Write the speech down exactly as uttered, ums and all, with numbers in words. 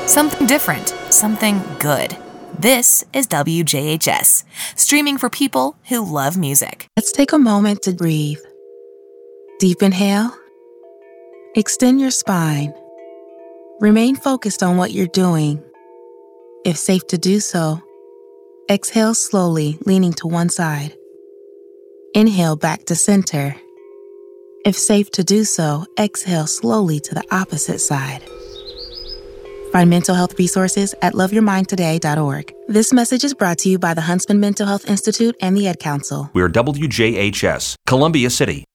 Something different, something good. This is W J H S, streaming for people who love music. Let's take a moment to breathe. Deep inhale. Extend your spine. Remain focused on what you're doing. If safe to do so, exhale slowly, leaning to one side. Inhale back to center. If safe to do so, exhale slowly to the opposite side. Find mental health resources at love your mind today dot org. This message is brought to you by the Huntsman Mental Health Institute and the Ad Council. We're W J H S, Columbia City.